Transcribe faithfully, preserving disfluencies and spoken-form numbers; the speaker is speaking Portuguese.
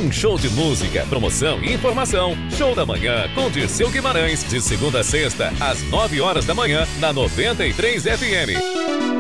Um show de música, promoção e informação. Show da Manhã com Dirceu Guimarães, de segunda a sexta, às nove horas da manhã, na noventa e três F M.